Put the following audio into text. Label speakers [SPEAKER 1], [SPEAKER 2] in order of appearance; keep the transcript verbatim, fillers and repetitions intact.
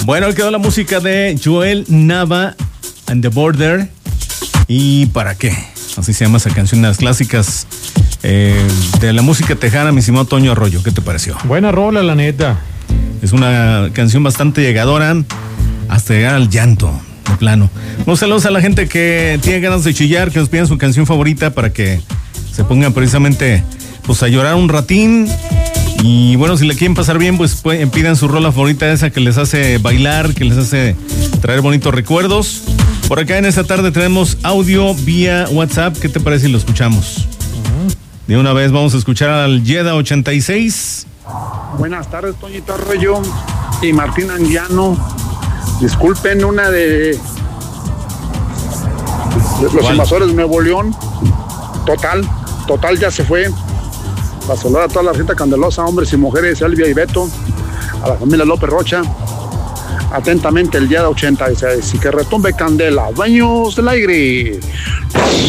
[SPEAKER 1] Bueno, quedó la música de Joel Nava and the Border. ¿Y para qué? Así se llama esa canción, de las clásicas eh, de la música tejana, mi estimado Toño Arroyo. ¿Qué te pareció?
[SPEAKER 2] Buena rola, la neta.
[SPEAKER 1] Es una canción bastante llegadora, hasta llegar al llanto, de plano. Un saludo a la gente que tiene ganas de chillar, que nos pidan su canción favorita para que se pongan precisamente pues a llorar un ratín. Y bueno, si le quieren pasar bien, pues pueden, pidan su rola favorita, esa que les hace bailar, que les hace traer bonitos recuerdos. Por acá en esta tarde tenemos audio vía WhatsApp. ¿Qué te parece si lo escuchamos? Uh-huh. De una vez vamos a escuchar al Yeda ochenta y seis.
[SPEAKER 3] Buenas tardes, Toñito Arroyo y Martín Anguiano. Disculpen, una de, de los invasores de Nuevo León. Total, total ya se fue. Para saludar a toda la gente candelosa, hombres y mujeres, Elvia y Beto, a la familia López Rocha. Atentamente el día de ochenta y seis, y que retumbe candela, baños del aire.